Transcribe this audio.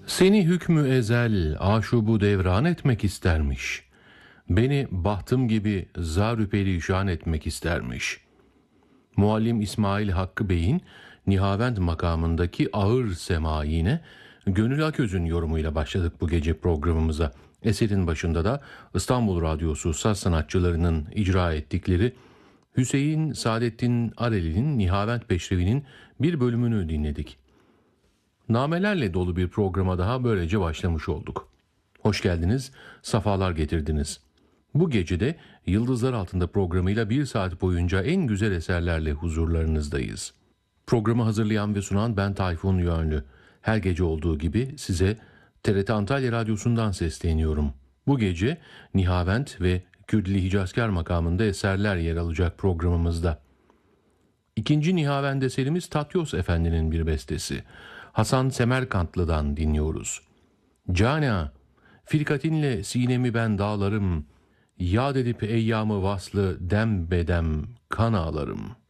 Seni hükmü ezel aşubu devran etmek istermiş. Beni bahtım gibi zar-ı perişan etmek istermiş. Muallim İsmail Hakkı Bey'in Nihavend makamındaki ağır semayine Gönül Aköz'ün yorumuyla başladık bu gece programımıza. Eserin başında da İstanbul Radyosu saz sanatçılarının icra ettikleri Hüseyin Saadettin Areli'nin Nihavend Peşrevi'nin bir bölümünü dinledik. Namelerle dolu bir programa daha böylece başlamış olduk. Hoş geldiniz, safalar getirdiniz. Bu gecede Yıldızlar Altında programıyla 1 saat boyunca en güzel eserlerle huzurlarınızdayız. Programı hazırlayan ve sunan ben Tayfun Yönlü. Her gece olduğu gibi size TRT Antalya Radyosu'ndan sesleniyorum. Bu gece Nihavend ve Kürdili Hicazkar makamında eserler yer alacak programımızda. İkinci Nihavend eserimiz Tatyos Efendi'nin bir bestesi. Hasan Semerkantlı'dan dinliyoruz. Cana, firkatinle sinemi ben dağlarım, yad edip eyyamı vaslı dem bedem kan ağlarım.''